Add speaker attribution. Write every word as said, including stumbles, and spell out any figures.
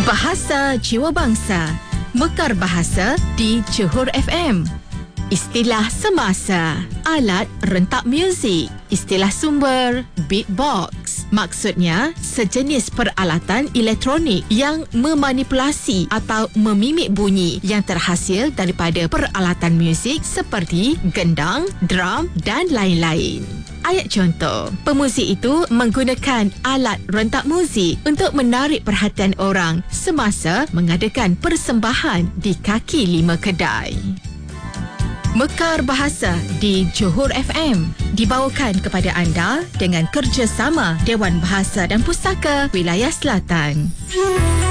Speaker 1: Bahasa Jiwa Bangsa, Mekar Bahasa di Johor F M. Istilah semasa, alat rentak muzik. Istilah sumber, beatbox. Maksudnya, sejenis peralatan elektronik yang memanipulasi atau memimik bunyi yang terhasil daripada peralatan muzik seperti gendang, drum dan lain-lain. Ayat contoh, pemuzik itu menggunakan alat rentak muzik untuk menarik perhatian orang semasa mengadakan persembahan di kaki lima kedai. Mekar Bahasa di Johor F M dibawakan kepada anda dengan kerjasama Dewan Bahasa dan Pustaka Wilayah Selatan.